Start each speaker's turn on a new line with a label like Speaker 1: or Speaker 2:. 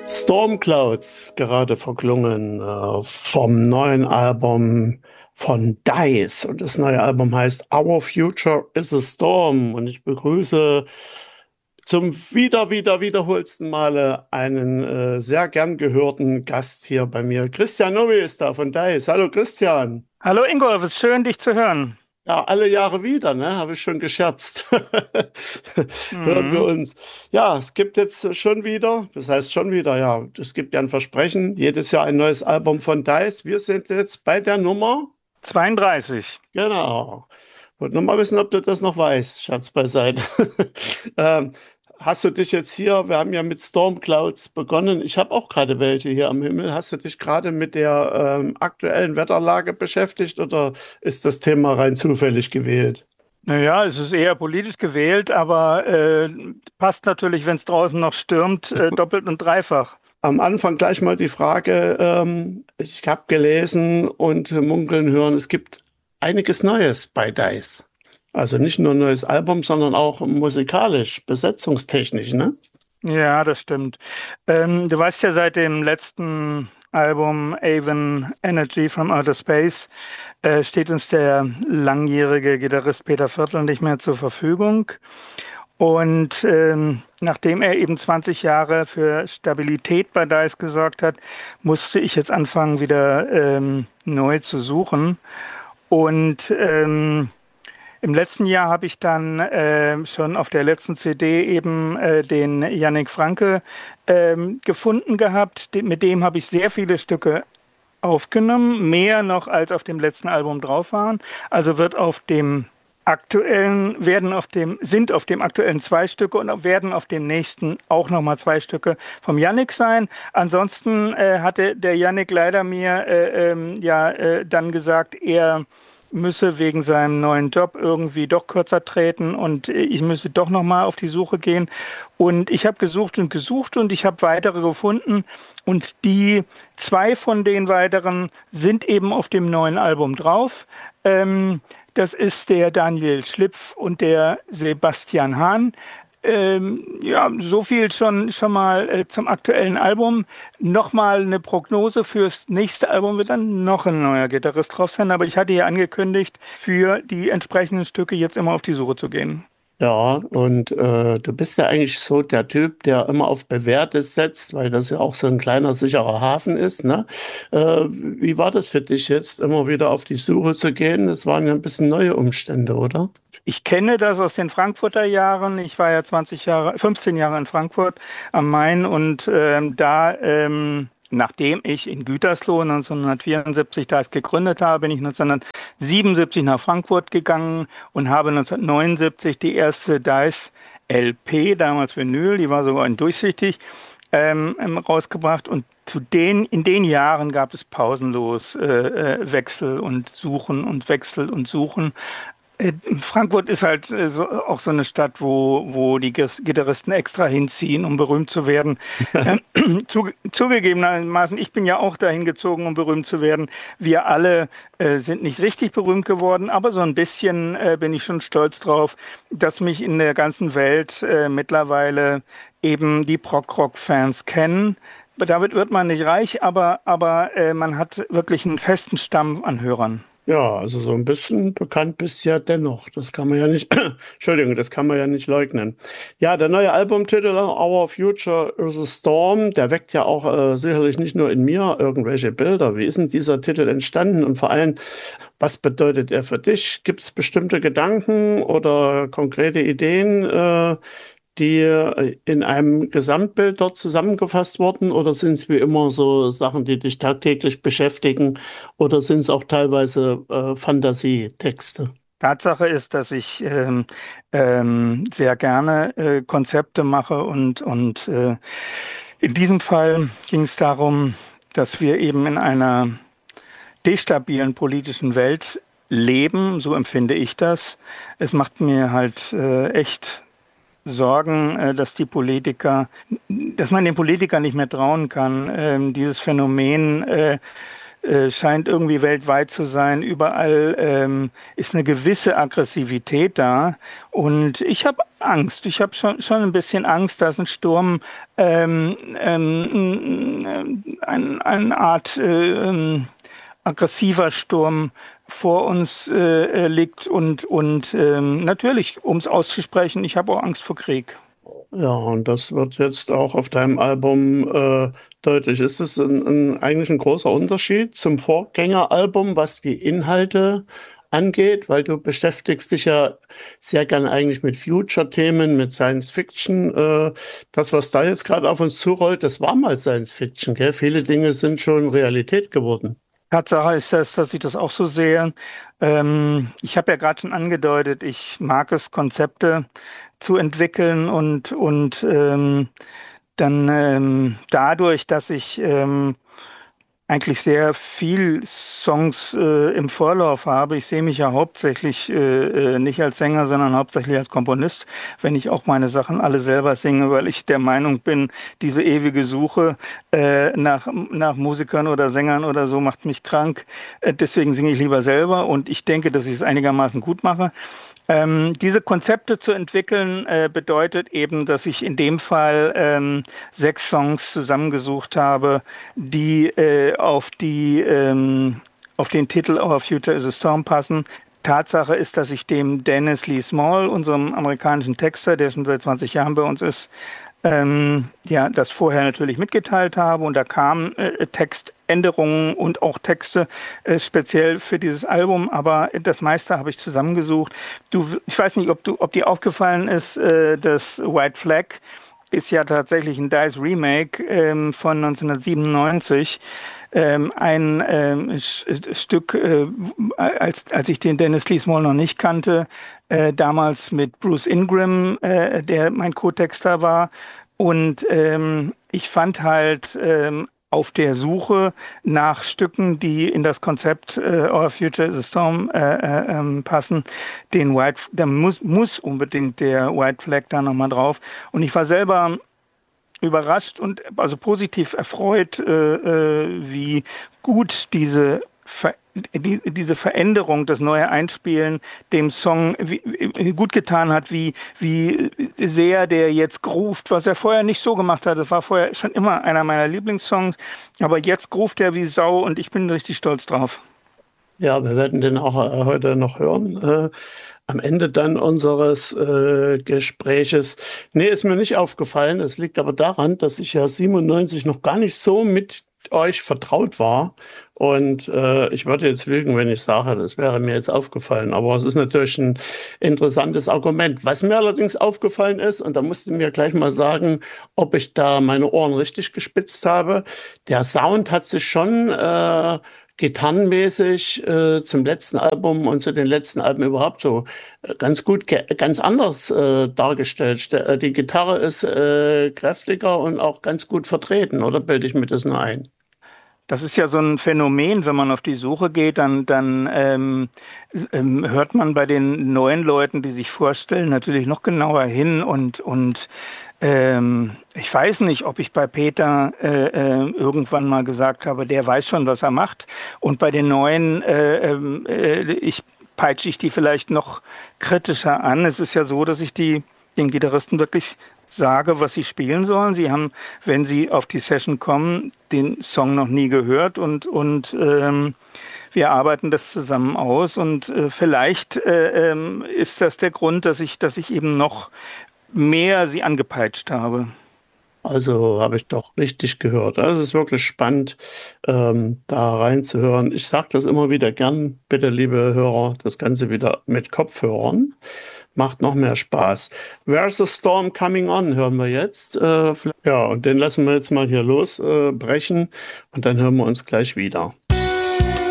Speaker 1: Storm Clouds, gerade verklungen vom neuen Album von Dice. Und das neue Album heißt Our Future is a Storm. Und ich begrüße zum wiederholsten Male einen sehr gern gehörten Gast hier bei mir. Christian Novi ist da von Dice. Hallo Christian.
Speaker 2: Hallo Ingolf, es ist schön, dich zu hören.
Speaker 1: Ja, alle Jahre wieder, ne? Habe ich schon gescherzt. Hören wir
Speaker 2: Mhm.
Speaker 1: uns. Ja, es gibt jetzt schon wieder, das heißt schon wieder, ja, es gibt ja ein Versprechen, jedes Jahr ein neues Album von Dice. Wir sind jetzt bei der Nummer,
Speaker 2: 32.
Speaker 1: genau. Wollte nur mal wissen, ob du das noch weißt, Schatz beiseite. Ähm, Hast du dich jetzt hier, wir haben ja mit Storm Clouds begonnen, ich habe auch gerade welche hier am Himmel. Hast du dich gerade mit der aktuellen Wetterlage beschäftigt oder ist das Thema rein zufällig gewählt?
Speaker 2: Naja, es ist eher politisch gewählt, aber passt natürlich, wenn es draußen noch stürmt, doppelt und dreifach.
Speaker 1: Am Anfang gleich mal die Frage, ich habe gelesen und munkeln hören, es gibt einiges Neues bei Dice. Also nicht nur ein neues Album, sondern auch musikalisch, besetzungstechnisch, ne?
Speaker 2: Ja, das stimmt. Du weißt ja, seit dem letzten Album Avon Energy from Outer Space steht uns der langjährige Gitarrist Peter Viertel nicht mehr zur Verfügung. Und nachdem er eben 20 Jahre für Stabilität bei Dice gesorgt hat, musste ich jetzt anfangen, wieder neu zu suchen. Und im letzten Jahr habe ich dann schon auf der letzten CD eben den Yannick Franke gefunden gehabt. Mit dem habe ich sehr viele Stücke aufgenommen, mehr noch als auf dem letzten Album drauf waren. Also wird auf dem sind auf dem aktuellen zwei Stücke und werden auf dem nächsten auch nochmal zwei Stücke vom Yannick sein. Ansonsten hatte der Yannick leider mir dann gesagt, er müsse wegen seinem neuen Job irgendwie doch kürzer treten und ich müsse doch nochmal auf die Suche gehen. Und ich habe gesucht und ich habe weitere gefunden. Und die zwei von den weiteren sind eben auf dem neuen Album drauf. Das ist der Daniel Schlipf und der Sebastian Hahn. Ja, so viel schon mal zum aktuellen Album. Nochmal eine Prognose fürs nächste Album wird dann noch ein neuer Gitarrist drauf sein, aber ich hatte ja angekündigt, für die entsprechenden Stücke jetzt immer auf die Suche zu gehen.
Speaker 1: Ja, und du bist ja eigentlich so der Typ, der immer auf Bewährtes setzt, weil das ja auch so ein kleiner sicherer Hafen ist, ne? Wie war das für dich jetzt, immer wieder auf die Suche zu gehen? Es waren ja ein bisschen neue Umstände, oder?
Speaker 2: Ich kenne das aus den Frankfurter Jahren. Ich war ja 15 Jahre in Frankfurt am Main und nachdem ich in Gütersloh 1974 da gegründet habe, bin ich 1977 nach Frankfurt gegangen und habe 1979 die erste Dice LP, damals Vinyl, die war sogar durchsichtig, rausgebracht und in den Jahren gab es pausenlos Wechsel und Suchen und Wechsel und Suchen. Frankfurt ist halt auch so eine Stadt, wo die Gitarristen extra hinziehen, um berühmt zu werden. Äh, Zugegebenermaßen, ich bin ja auch dahin gezogen, um berühmt zu werden. Wir alle sind nicht richtig berühmt geworden, aber so ein bisschen bin ich schon stolz drauf, dass mich in der ganzen Welt mittlerweile eben die Prog-Rock-Fans kennen. Damit wird man nicht reich, aber man hat wirklich einen festen Stamm an Hörern.
Speaker 1: Ja, also so ein bisschen bekannt bist du ja dennoch. Das kann man ja nicht, Entschuldigung, das kann man ja nicht leugnen. Ja, der neue Albumtitel Our Future is a Storm, der weckt ja auch sicherlich nicht nur in mir irgendwelche Bilder. Wie ist denn dieser Titel entstanden und vor allem, was bedeutet er für dich? Gibt es bestimmte Gedanken oder konkrete Ideen, die in einem Gesamtbild dort zusammengefasst wurden? Oder sind es wie immer so Sachen, die dich tagtäglich beschäftigen? Oder sind es auch teilweise Fantasietexte?
Speaker 2: Tatsache ist, dass ich sehr gerne Konzepte mache und in diesem Fall ging es darum, dass wir eben in einer destabilen politischen Welt leben, so empfinde ich das. Es macht mir halt echt Sorgen, dass man den Politikern nicht mehr trauen kann. Dieses Phänomen scheint irgendwie weltweit zu sein. Überall ist eine gewisse Aggressivität da. Und ich habe Angst. Ich habe schon ein bisschen Angst, dass ein Sturm eine Art aggressiver Sturm vor uns liegt. Und natürlich, um es auszusprechen, ich habe auch Angst vor Krieg.
Speaker 1: Ja, und das wird jetzt auch auf deinem Album deutlich. Ist es eigentlich ein großer Unterschied zum Vorgängeralbum, was die Inhalte angeht? Weil du beschäftigst dich ja sehr gern eigentlich mit Future-Themen, mit Science Fiction. Das, was da jetzt gerade auf uns zurollt, das war mal Science Fiction, gell? Viele Dinge sind schon Realität geworden.
Speaker 2: Tatsache ist das, dass ich das auch so sehe. Ich habe ja gerade schon angedeutet, ich mag es, Konzepte zu entwickeln und dann dadurch, dass ich eigentlich sehr viel Songs im Vorlauf habe. Ich sehe mich ja hauptsächlich nicht als Sänger, sondern hauptsächlich als Komponist, wenn ich auch meine Sachen alle selber singe, weil ich der Meinung bin, diese ewige Suche nach Musikern oder Sängern oder so macht mich krank. Deswegen singe ich lieber selber und ich denke, dass ich es einigermaßen gut mache. Diese Konzepte zu entwickeln, bedeutet eben, dass ich in dem Fall 6 Songs zusammengesucht habe, die auf den Titel Our Future is a Storm passen. Tatsache ist, dass ich dem Dennis Lee Small, unserem amerikanischen Texter, der schon seit 20 Jahren bei uns ist, ja, das vorher natürlich mitgeteilt habe und da kamen Textänderungen und auch Texte speziell für dieses Album, aber das meiste habe ich zusammengesucht. Ich weiß nicht, ob dir aufgefallen ist, das White Flag ist ja tatsächlich ein Dice Remake von 1997. Ein Stück, als ich den Dennis Lee Small noch nicht kannte, damals mit Bruce Ingram, der mein Co-Texter war. Und ich fand halt auf der Suche nach Stücken, die in das Konzept Our Future is a Storm passen, da muss unbedingt der White Flag da nochmal drauf. Und ich war selber überrascht und also positiv erfreut, wie gut diese Veränderung, das neue Einspielen dem Song gut getan hat, wie sehr der jetzt groovt, was er vorher nicht so gemacht hat. Das war vorher schon immer einer meiner Lieblingssongs, aber jetzt groovt er wie Sau und ich bin richtig stolz drauf.
Speaker 1: Ja, wir werden den auch heute noch hören. Am Ende dann unseres Gespräches. Nee, ist mir nicht aufgefallen. Es liegt aber daran, dass ich ja 97 noch gar nicht so mit euch vertraut war. Und ich würde jetzt lügen, wenn ich sage, das wäre mir jetzt aufgefallen. Aber es ist natürlich ein interessantes Argument. Was mir allerdings aufgefallen ist, und da musst du mir gleich mal sagen, ob ich da meine Ohren richtig gespitzt habe, der Sound hat sich schon gitarrenmäßig zum letzten Album und zu den letzten Alben überhaupt so ganz gut, ganz anders dargestellt. Die Gitarre ist kräftiger und auch ganz gut vertreten, oder bilde ich mir das nur ein?
Speaker 2: Das ist ja so ein Phänomen, wenn man auf die Suche geht, dann hört man bei den neuen Leuten, die sich vorstellen, natürlich noch genauer hin und ich weiß nicht, ob ich bei Peter irgendwann mal gesagt habe, der weiß schon, was er macht. Und bei den Neuen, peitsche ich die vielleicht noch kritischer an. Es ist ja so, dass ich den Gitarristen wirklich sage, was sie spielen sollen. Sie haben, wenn sie auf die Session kommen, den Song noch nie gehört und wir arbeiten das zusammen aus. Und vielleicht ist das der Grund, dass ich eben noch mehr sie angepeitscht habe.
Speaker 1: Also habe ich doch richtig gehört. Also es ist wirklich spannend, da reinzuhören. Ich sage das immer wieder gern, bitte, liebe Hörer, das Ganze wieder mit Kopfhörern. Macht noch mehr Spaß. Where's the Storm Coming On hören wir jetzt. Ja, und den lassen wir jetzt mal hier losbrechen und dann hören wir uns gleich wieder.